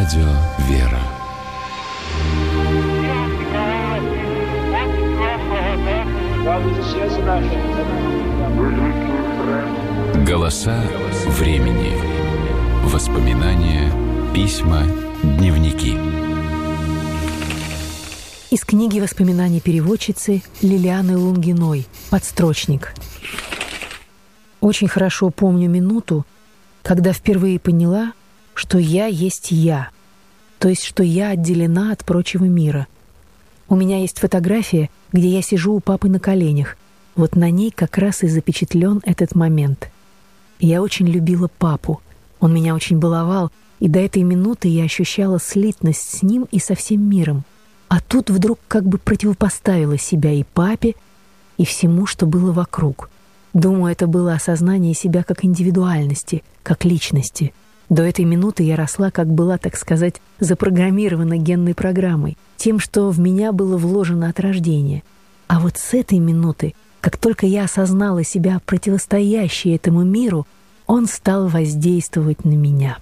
Радио «Вера». Голоса времени. Воспоминания, письма, дневники. Из книги воспоминаний переводчицы Лилианы Лунгиной «Подстрочник». Очень хорошо помню минуту, когда впервые поняла, что я есть я, то есть что я отделена от прочего мира. У меня есть фотография, где я сижу у папы на коленях. Вот на ней как раз и запечатлен этот момент. Я очень любила папу. Он меня очень баловал, и до этой минуты я ощущала слитность с ним и со всем миром. А тут вдруг как бы противопоставила себя и папе, и всему, что было вокруг. Думаю, это было осознание себя как индивидуальности, как личности. До этой минуты я росла, как была, так сказать, запрограммирована генной программой, тем, что в меня было вложено от рождения. А вот с этой минуты, как только я осознала себя противостоящей этому миру, он стал воздействовать на меня.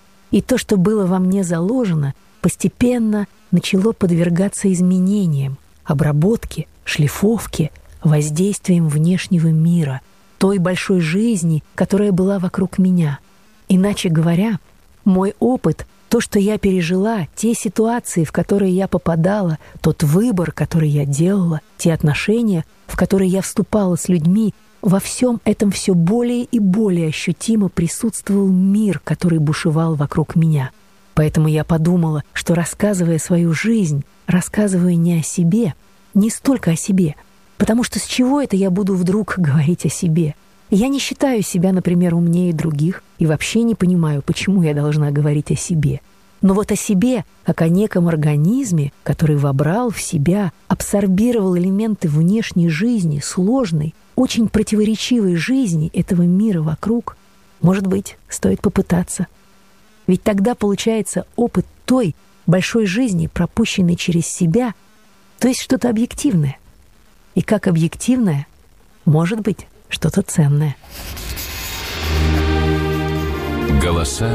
И то, что было во мне заложено, постепенно начало подвергаться изменениям, обработке, шлифовке, воздействием внешнего мира, той большой жизни, которая была вокруг меня. Иначе говоря, мой опыт, то, что я пережила, те ситуации, в которые я попадала, тот выбор, который я делала, те отношения, в которые я вступала с людьми, во всем этом все более и более ощутимо присутствовал мир, который бушевал вокруг меня. Поэтому я подумала, что, рассказывая свою жизнь, рассказывая не о себе, не столько о себе, потому что с чего это я буду вдруг говорить о себе? Я не считаю себя, например, умнее других и вообще не понимаю, почему я должна говорить о себе. Но вот о себе, как о неком организме, который вобрал в себя, абсорбировал элементы внешней жизни, сложной, очень противоречивой жизни этого мира вокруг, может быть, стоит попытаться. Ведь тогда получается опыт той большой жизни, пропущенной через себя, то есть что-то объективное. И как объективное, может быть, что-то ценное. Голоса